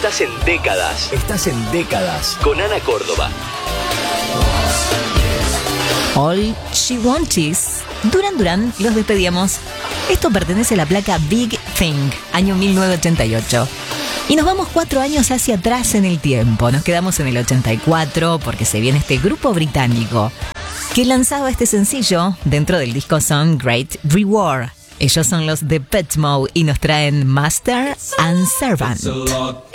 Estás en Décadas. Estás en Décadas. Con Ana Córdoba. All She Wants Is. Duran Duran, los despedíamos. Esto pertenece a la placa Big Thing, año 1988. Y nos vamos 4 años hacia atrás en el tiempo. Nos quedamos en el 84 porque se viene este grupo británico que lanzaba este sencillo dentro del disco Some Great Reward. Ellos son los Depeche Mode y nos traen Master and Servant.